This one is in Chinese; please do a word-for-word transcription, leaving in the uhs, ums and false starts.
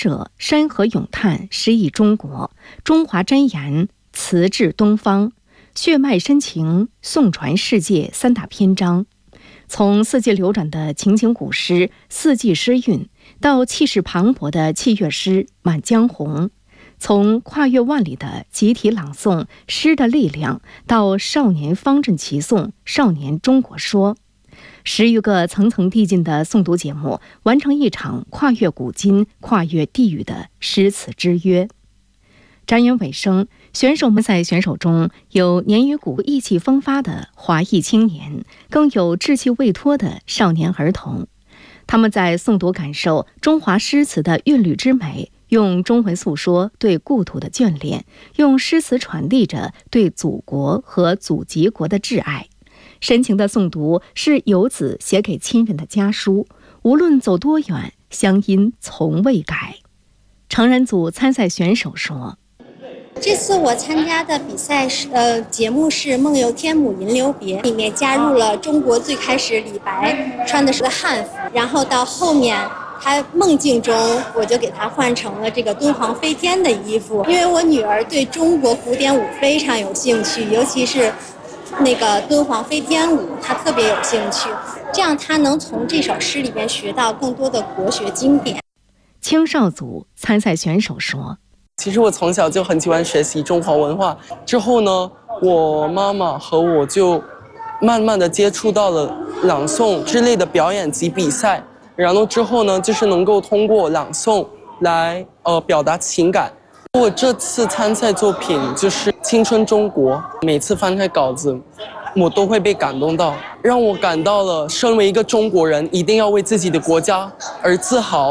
舍山河咏叹诗意中国，中华箴言词至东方，血脉深情颂传世界三大篇章。从四季流转的情景古诗《四季诗韵》，到气势磅礴的器乐诗《满江红》，从跨越万里的集体朗诵诗的力量，到少年方阵齐颂《少年中国说》，十余个层层递进的诵读节目，完成一场跨越古今、跨越地域的诗词之约。展演尾声，选手们在选手中有年逾古、意气风发的华裔青年，更有稚气未脱的少年儿童。他们在诵读感受中华诗词的韵律之美，用中文诉说对故土的眷恋，用诗词传递着对祖国和祖籍国的挚爱。深情的诵读是游子写给亲人的家书，无论走多远，乡音从未改。成人组参赛选手说： 这次我参加的比赛是呃节目是《梦游天姥吟留别》，里面加入了中国最开始李白穿的是个汉服，然后到后面他梦境中我就给他换成了这个敦煌飞天的衣服，因为我女儿对中国古典舞非常有兴趣，尤其是那个敦煌飞天舞她特别有兴趣，这样她能从这首诗里边学到更多的国学经典。 青少组参赛选手说： 其实我从小就很喜欢学习中华文化，之后呢，我妈妈和我就慢慢的接触到了朗诵之类的表演及比赛，然后之后呢，就是能够通过朗诵来呃表达情感。我这次参赛作品就是《青春中国》，每次翻开稿子，我都会被感动到，让我感到了身为一个中国人，一定要为自己的国家而自豪。